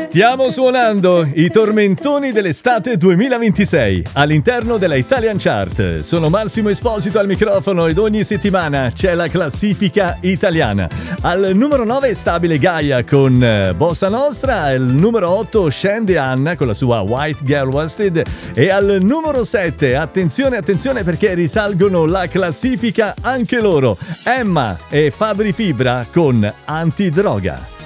Stiamo suonando i tormentoni dell'estate 2026 all'interno della Italian Chart. Sono Massimo Esposito al microfono ed ogni settimana c'è la classifica italiana. Al numero 9 è stabile Gaia con Bossa Nostra, al numero 8 scende Anna con la sua White Girl Wasted e al numero 7, attenzione perché risalgono la classifica anche loro, Emma e Fabri Fibra con Antidroga.